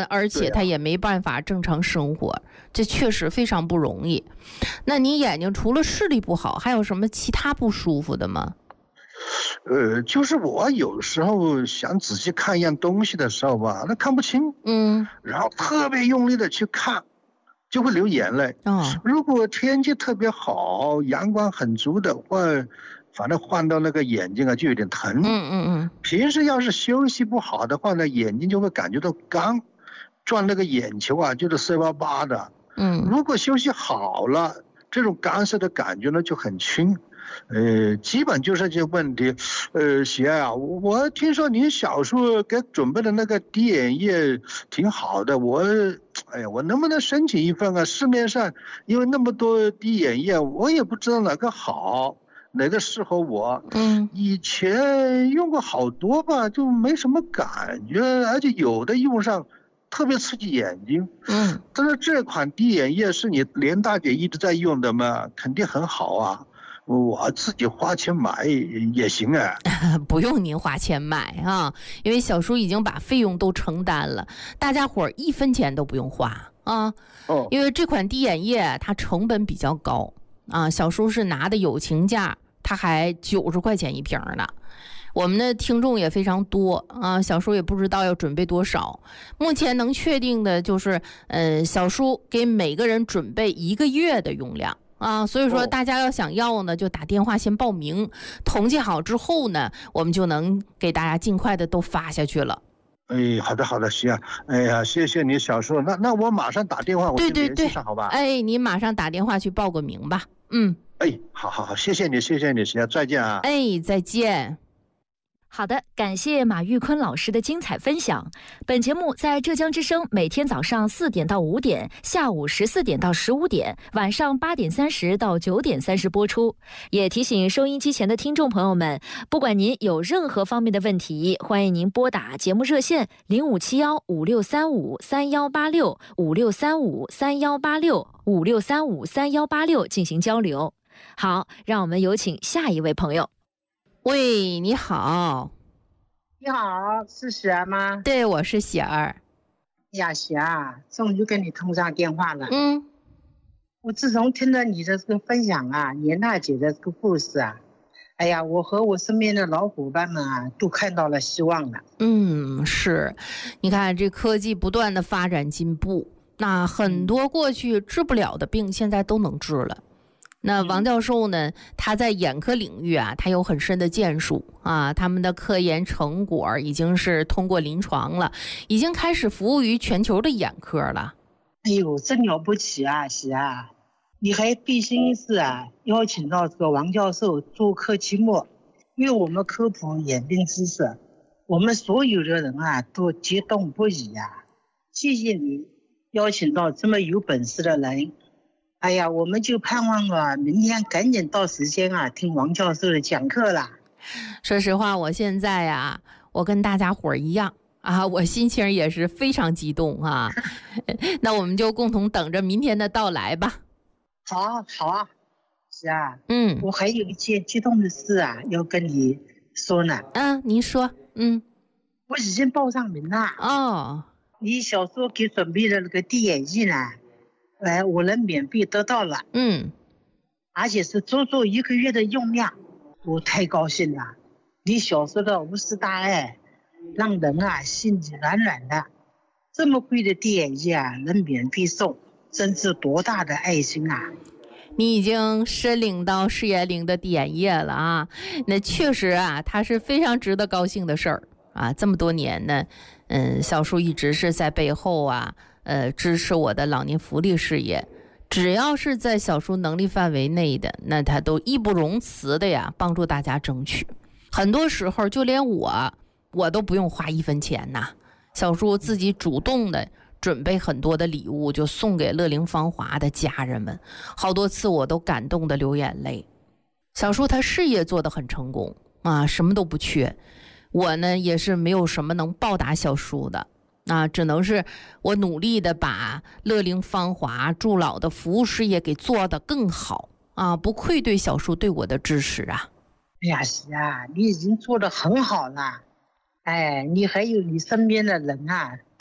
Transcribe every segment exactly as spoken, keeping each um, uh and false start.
呃，而且他也没办法正常生活，啊、这确实非常不容易。那你眼睛除了视力不好，还有什么其他不舒服的吗？ 呃，就是我有时候想仔细看一样东西的时候吧，那看不清， 嗯， 然后特别用力的去看，就会流眼泪。 哦， 如果天气特别好，阳光很足的话，反正晃到那个眼睛啊就有点疼。 嗯嗯嗯。 平时要是休息不好的话呢，眼睛就会感觉到干，转那个眼球啊就是涩巴巴的。 嗯， 如果休息好了，这种干涩的感觉呢就很轻。呃，基本就是这些问题。呃，喜爱啊，我我听说你小时候给准备的那个滴眼液挺好的，我，哎呀，我能不能申请一份啊？市面上因为那么多滴眼液，我也不知道哪个好，哪个适合我。 嗯， 以前用过好多吧，就没什么感觉，而且有的用上特别刺激眼睛。 嗯， 但是这款滴眼液是你连大姐一直在用的嘛，肯定很好啊。我自己花钱买也行啊。 不用您花钱买啊，因为小叔已经把费用都承担了，大家伙儿一分钱都不用花啊。 哦， 因为这款滴眼液它成本比较高啊，小叔是拿的友情价，它还九十块钱一瓶呢。我们的听众也非常多啊，小叔也不知道要准备多少。目前能确定的就是，呃，小叔给每个人准备一个月的用量。啊，所以说大家要想要呢，就打电话先报名，统计好之后呢，我们就能给大家尽快的都发下去了。 哎，好的好的，行啊。哎呀，谢谢你小叔，那那我马上打电话，我对对对， 好吧？ 哎，你马上打电话去报个名吧。嗯， 哎，好好好，谢谢你谢谢你，行，再见啊。 哎，再见。 好的，感谢马玉坤老师的精彩分享。本节目在浙江之声每天早上四点到五点，下午十四点到十五点，晚上八点三十到九点三十播出。也提醒收音机前的听众朋友们，不管您有任何方面的问题，欢迎您拨打节目热线零五七幺五六三五三幺八六五六三五三幺八六五六三五三幺八六进行交流。好，让我们有请下一位朋友。 喂，你好。 你好，是喜儿吗？ 对，我是喜儿。 呀，喜儿，终于跟你通上电话了。 嗯， 我自从听了你的这个分享啊，严大姐的这个故事啊，哎呀，我和我身边的老伙伴们啊，都看到了希望了。 嗯，是，你看这科技不断的发展进步，那很多过去治不了的病，现在都能治了。那王教授呢，他在眼科领域啊，他有很深的建树啊，他们的科研成果已经是通过临床了，已经开始服务于全球的眼科了。 哎呦，真了不起啊，喜啊！你还毕心一次啊，邀请到这个王教授做客期末，为我们科普眼病知识，我们所有的人啊都激动不已呀、啊！谢谢你邀请到这么有本事的人。哎呀，我们就盼望啊，明天赶紧到时间啊，听王教授的讲课啦。 说实话，我现在啊，我跟大家伙儿一样啊，我心情也是非常激动啊。那我们就共同等着明天的到来吧。 好啊，好啊，是啊， 嗯， 我还有一件激动的事啊，要跟你说呢。 嗯，您说，嗯， 我已经报上名了。 哦， 你小时候给准备的那个滴眼液呢？哎，我能免费得到了， 嗯， 而且是足足一个月的用量，我太高兴了。你小时候的无私大爱，让人啊心里暖暖的。这么贵的滴眼液啊，能免费送，真是多大的爱心啊！ 你已经申领到事业领的滴眼液了啊，那确实啊，它是非常值得高兴的事儿啊。这么多年呢，嗯，小叔一直是在背后啊。呃，支持我的老年福利事业，只要是在小叔能力范围内的，那他都义不容辞的呀，帮助大家争取。很多时候，就连我，我都不用花一分钱呐。小叔自己主动的准备很多的礼物，就送给乐龄芳华的家人们。好多次我都感动的流眼泪。小叔他事业做得很成功啊，什么都不缺。我呢，也是没有什么能报答小叔的。啊，只能是我努力的把乐龄芳华助老的服务事业给做得更好啊，不愧对小叔对我的支持啊。 哎呀，是啊，你已经做得很好了。哎，你还有你身边的人啊，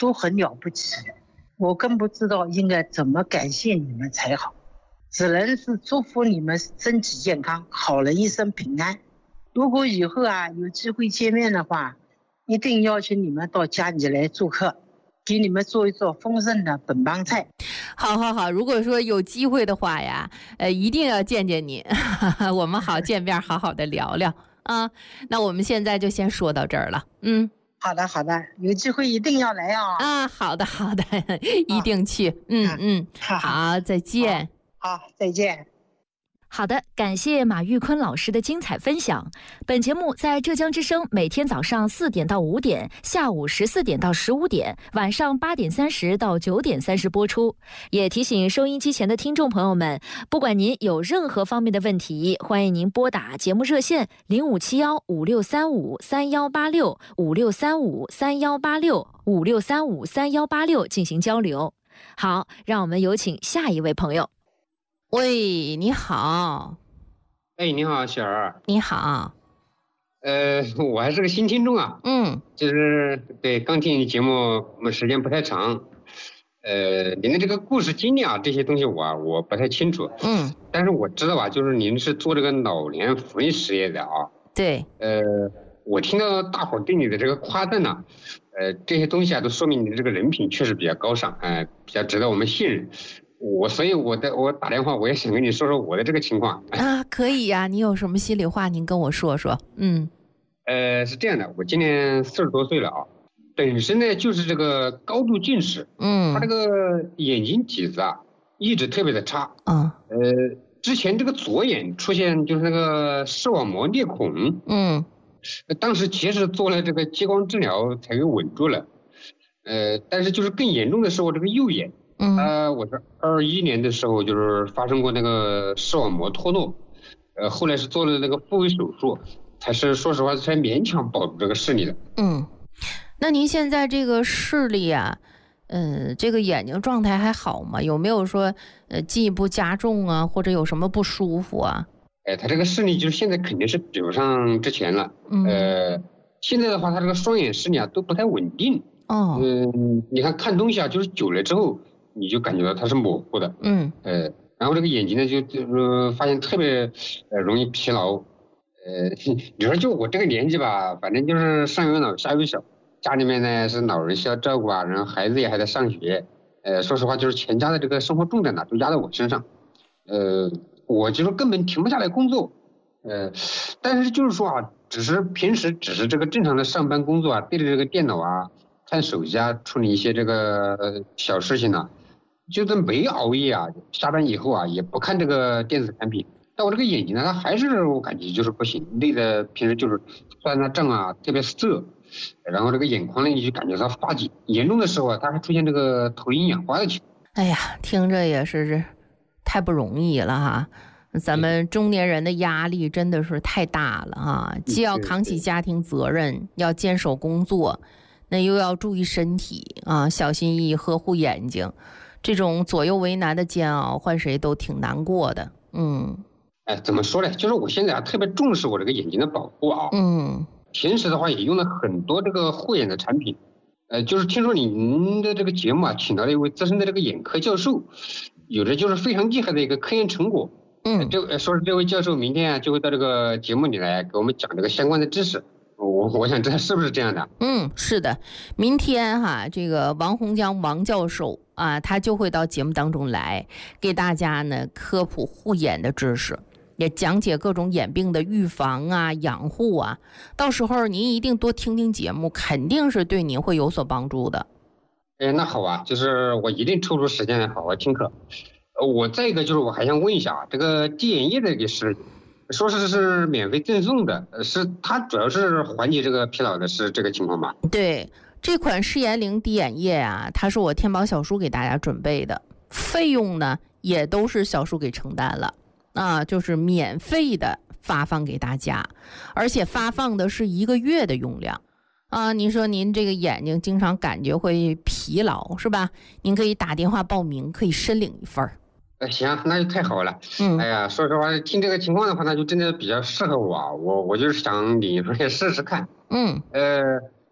都很了不起，我更不知道应该怎么感谢你们才好，只能是祝福你们身体健康，好人一生平安。如果以后啊有机会见面的话，一定邀请你们到家里来做客，给你们做一做丰盛的本帮菜。 好好好，如果说有机会的话呀，呃，一定要见见你，我们好见面，好好的聊聊啊。那我们现在就先说到这儿了，嗯。 好的好的，有机会一定要来啊！ 啊，好的好的，一定去，啊、嗯嗯，好，再见。 好，好，再见。 好的，感谢马玉坤老师的精彩分享。本节目在浙江之声每天早上四点到五点，下午十四点到十五点，晚上八点三十到九点三十播出。也提醒收音机前的听众朋友们，不管您有任何方面的问题，欢迎您拨打节目热线零五七幺五六三五三幺八六五六三五三幺八六五六三五三幺八六进行交流。好，让我们有请下一位朋友。 喂，你好。 哎，你好，雪儿。 你好。 呃，我还是个新听众啊。 嗯。 就是对，刚听你节目，我们时间不太长。呃，您的这个故事经历啊，这些东西我啊我不太清楚。 嗯。 但是我知道吧，就是您是做这个老年福利事业的啊。 对。 呃，我听到大伙对你的这个夸赞呢、啊，呃，这些东西啊，都说明你的这个人品确实比较高尚，哎、呃，比较值得我们信任。我所以我的我打电话我也想跟你说说我的这个情况啊。可以呀、啊，你有什么心里话您跟我说说。嗯， 呃是这样的，我今年四十多岁了啊，本身呢就是这个高度近视， 嗯， 他这个眼睛底子啊一直特别的差， 嗯， 呃之前这个左眼出现就是那个视网膜裂孔， 嗯， 当时其实做了这个激光治疗才给稳住了，呃但是就是更严重的是我这个右眼。 嗯， 呃，我是二一年的时候，就是发生过那个视网膜脱落，呃，后来是做了那个复位手术，才是说实话才勉强保住这个视力的。 嗯，那您现在这个视力啊，嗯，这个眼睛状态还好吗？有没有说呃进一步加重啊，或者有什么不舒服啊？ 哎，他这个视力就是现在肯定是比不上之前了。 嗯， 呃，现在的话，他这个双眼视力啊都不太稳定。 哦， 嗯，你看看东西啊，就是久了之后。你就感觉到它是模糊的， 嗯， 呃，然后这个眼睛呢，就就是发现特别呃容易疲劳，呃，你说就我这个年纪吧，反正就是上有老下有小，家里面呢是老人需要照顾啊，然后孩子也还在上学，呃，说实话就是全家的这个生活重担呢都压在我身上，呃，我就是根本停不下来工作，呃，但是就是说啊，只是平时只是这个正常的上班工作啊，对着这个电脑啊，看手机啊，处理一些这个呃小事情啊。就是没熬夜啊，下班以后啊也不看这个电子产品，但我这个眼睛呢，它还是我感觉就是不行，累的平时就是算那正啊特别涩，然后这个眼眶呢你就感觉到发紧，严重的时候啊它还出现这个头晕眼花的情况。 哎呀，听着也是太不容易了哈，咱们中年人的压力真的是太大了啊，既要扛起家庭责任，要坚守工作，那又要注意身体啊，小心翼翼呵护眼睛。这种左右为难的煎熬，换谁都挺难过的。嗯， 哎，怎么说呢？就是我现在啊特别重视我这个眼睛的保护啊。 嗯， 平时的话也用了很多这个护眼的产品。呃，就是听说您的这个节目啊，请到了一位资深的这个眼科教授，有着就是非常厉害的一个科研成果。 嗯， 这呃说是这位教授明天啊就会到这个节目里来给我们讲这个相关的知识。我我想知道是不是这样的？ 嗯，是的，明天哈，这个王洪江王教授啊，他就会到节目当中来，给大家呢科普护眼的知识，也讲解各种眼病的预防啊、养护啊。到时候您一定多听听节目，肯定是对您会有所帮助的。 哎，那好啊，就是我一定抽出时间来好好听课。呃，我再一个就是我还想问一下啊，这个滴眼液的这个事。说是是免费赠送的，是它主要是缓解这个疲劳的，是这个情况吗？ 对，这款视颜灵滴眼液啊，它是我天宝小叔给大家准备的，费用呢也都是小叔给承担了啊，就是免费的发放给大家，而且发放的是一个月的用量啊。您说您这个眼睛经常感觉会疲劳是吧？您可以打电话报名，可以申领一份儿。 行，那就太好了。嗯，哎呀，说实话，听这个情况的话，那就真的比较适合我。我我就是想领一份试试看。 嗯， 呃，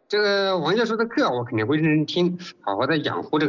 这个王教授的课我肯定会认真听，好好的养护这个。